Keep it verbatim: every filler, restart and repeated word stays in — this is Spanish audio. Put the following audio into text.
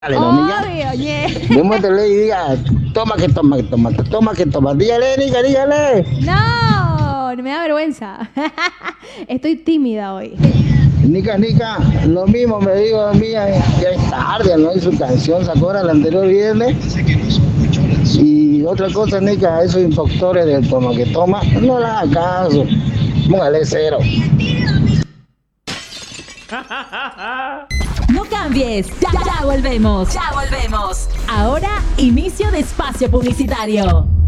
Dale, no, niña. Oye, oye. Demuéstrale y diga, toma que toma que toma, que toma que toma. Dígale, niña, dígale. No, no me da vergüenza. Estoy tímida hoy. Nica, Nica, lo mismo me digo a mí, ya es tarde, ¿no? Y su canción sacó ahora el anterior viernes. Y otra cosa, Nica, esos impostores del toma que toma, no le haga caso. Póngale cero. No cambies, ya, ya volvemos. Ya volvemos. Ahora, inicio de espacio publicitario.